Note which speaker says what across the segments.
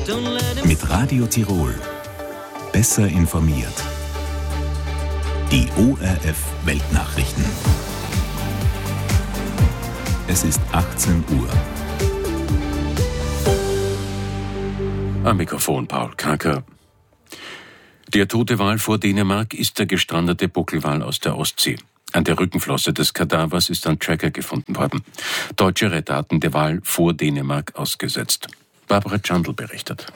Speaker 1: Mit Radio Tirol. Besser informiert. Die ORF Weltnachrichten. Es ist 18 Uhr.
Speaker 2: Am Mikrofon Paul Kacker. Der tote Wal vor Dänemark ist der gestrandete Buckelwal aus der Ostsee. An der Rückenflosse des Kadavers ist ein Tracker gefunden worden. Deutsche Retter hatten den Wal vor Dänemark ausgesetzt. Barbara Chandl berichtet.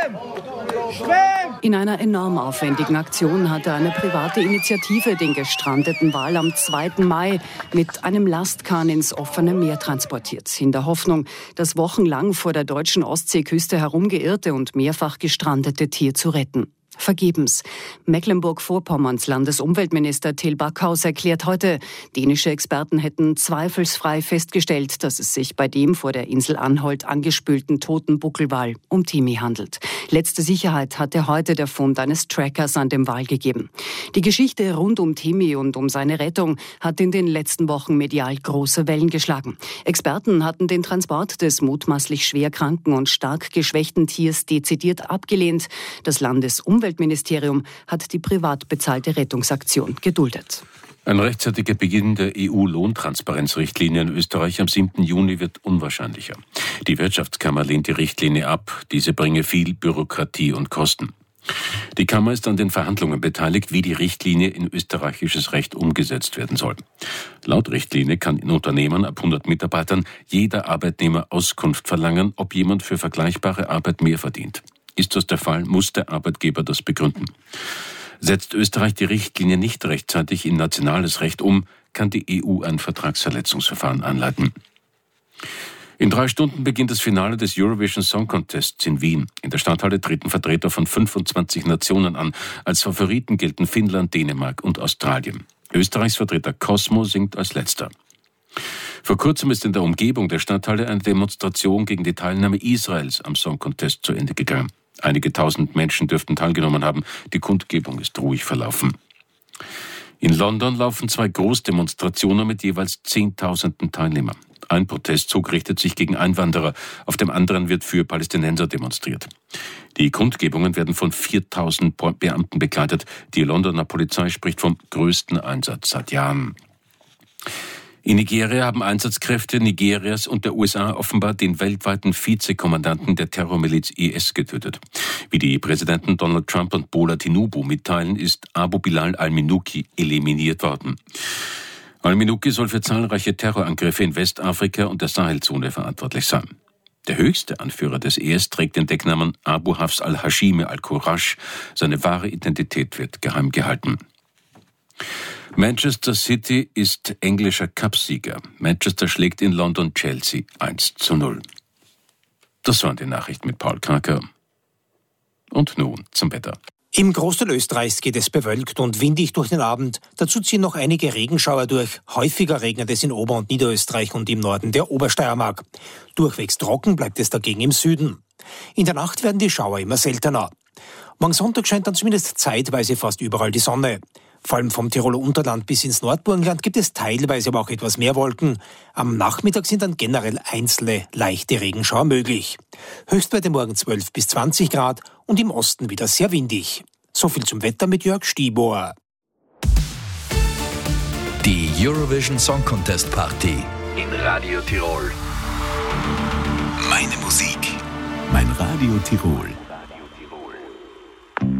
Speaker 3: In einer enorm aufwendigen Aktion hatte eine private Initiative den gestrandeten Wal am 2. Mai mit einem Lastkahn ins offene Meer transportiert. In der Hoffnung, das wochenlang vor der deutschen Ostseeküste herumgeirrte und mehrfach gestrandete Tier zu retten. Vergebens. Mecklenburg-Vorpommerns Landesumweltminister Till Backhaus erklärt heute, dänische Experten hätten zweifelsfrei festgestellt, dass es sich bei dem vor der Insel Anholt angespülten toten Buckelwal um Timi handelt. Letzte Sicherheit hatte heute der Fund eines Trackers an dem Wal gegeben. Die Geschichte rund um Timi und um seine Rettung hat in den letzten Wochen medial große Wellen geschlagen. Experten hatten den Transport des mutmaßlich schwer kranken und stark geschwächten Tiers dezidiert abgelehnt. Das Landesumweltministerium hat die privat bezahlte Rettungsaktion geduldet.
Speaker 2: Ein rechtzeitiger Beginn der EU-Lohntransparenzrichtlinie in Österreich am 7. Juni wird unwahrscheinlicher. Die Wirtschaftskammer lehnt die Richtlinie ab. Diese bringe viel Bürokratie und Kosten. Die Kammer ist an den Verhandlungen beteiligt, wie die Richtlinie in österreichisches Recht umgesetzt werden soll. Laut Richtlinie kann in Unternehmen ab 100 Mitarbeitern jeder Arbeitnehmer Auskunft verlangen, ob jemand für vergleichbare Arbeit mehr verdient. Ist das der Fall, muss der Arbeitgeber das begründen. Setzt Österreich die Richtlinie nicht rechtzeitig in nationales Recht um, kann die EU ein Vertragsverletzungsverfahren einleiten. In 3 Stunden beginnt das Finale des Eurovision Song Contests in Wien. In der Stadthalle treten Vertreter von 25 Nationen an. Als Favoriten gelten Finnland, Dänemark und Australien. Österreichs Vertreter Cosmo singt als letzter. Vor kurzem ist in der Umgebung der Stadthalle eine Demonstration gegen die Teilnahme Israels am Song Contest zu Ende gegangen. Einige tausend Menschen dürften teilgenommen haben. Die Kundgebung ist ruhig verlaufen. In London laufen 2 Großdemonstrationen mit jeweils 10.000 Teilnehmern. Ein Protestzug richtet sich gegen Einwanderer, auf dem anderen wird für Palästinenser demonstriert. Die Kundgebungen werden von 4.000 Beamten begleitet. Die Londoner Polizei spricht vom größten Einsatz seit Jahren. In Nigeria haben Einsatzkräfte Nigerias und der USA offenbar den weltweiten Vizekommandanten der Terrormiliz IS getötet. Wie die Präsidenten Donald Trump und Bola Tinubu mitteilen, ist Abu Bilal al-Minuki eliminiert worden. Al-Minuki soll für zahlreiche Terrorangriffe in Westafrika und der Sahelzone verantwortlich sein. Der höchste Anführer des IS trägt den Decknamen Abu Hafs al-Hashimi al-Qurash. Seine wahre Identität wird geheim gehalten. Manchester City ist englischer Cupsieger. Manchester schlägt in London Chelsea 1:0. Das waren die Nachrichten mit Paul Kacker. Und nun zum Wetter.
Speaker 4: Im Großteil Österreichs geht es bewölkt und windig durch den Abend. Dazu ziehen noch einige Regenschauer durch. Häufiger regnet es in Ober- und Niederösterreich und im Norden der Obersteiermark. Durchwegs trocken bleibt es dagegen im Süden. In der Nacht werden die Schauer immer seltener. Morgen Sonntag scheint dann zumindest zeitweise fast überall die Sonne. Vor allem vom Tiroler Unterland bis ins Nordburgenland gibt es teilweise aber auch etwas mehr Wolken. Am Nachmittag sind dann generell einzelne leichte Regenschauer möglich. Höchstwerte morgen 12 bis 20 Grad und im Osten wieder sehr windig. So viel zum Wetter mit Jörg Stiebor.
Speaker 5: Die Eurovision Song Contest Party
Speaker 1: in Radio Tirol. Meine Musik, mein Radio Tirol.